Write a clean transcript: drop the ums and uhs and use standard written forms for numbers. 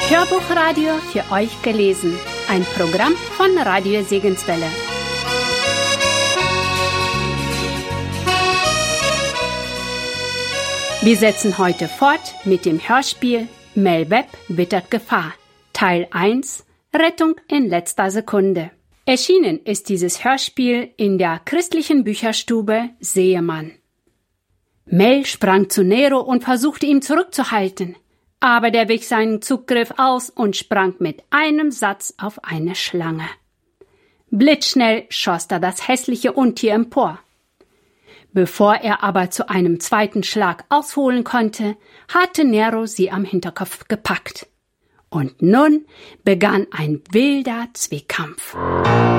Hörbuchradio für euch gelesen. Ein Programm von Radio Segenswelle. Wir setzen heute fort mit dem Hörspiel Mel Webb wittert Gefahr, Teil 1, Rettung in letzter Sekunde. Erschienen ist dieses Hörspiel in der christlichen Bücherstube Seemann. Mel sprang zu Nero und versuchte ihn zurückzuhalten, aber der wich seinen Zugriff aus und sprang mit einem Satz auf eine Schlange. Blitzschnell schoss er das hässliche Untier empor. Bevor er aber zu einem zweiten Schlag ausholen konnte, hatte Nero sie am Hinterkopf gepackt. Und nun begann ein wilder Zweikampf.